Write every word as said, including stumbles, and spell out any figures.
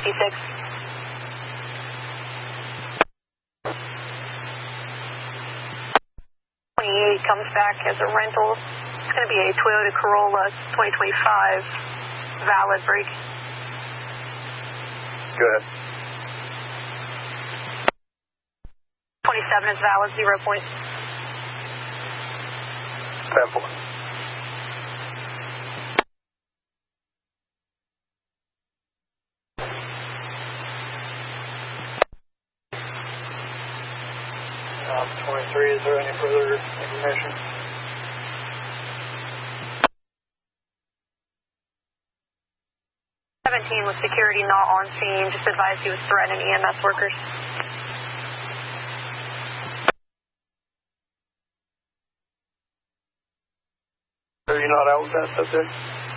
six. twenty-eight comes back as a rental. It's going to be a Toyota Corolla twenty twenty-five, valid brake. Go ahead. twenty-seven is valid, zero point. ten four. Um, twenty-three, is there any further information? seventeen with security not on scene. Just advised he was threatening E M S workers. Are you not out with that subject?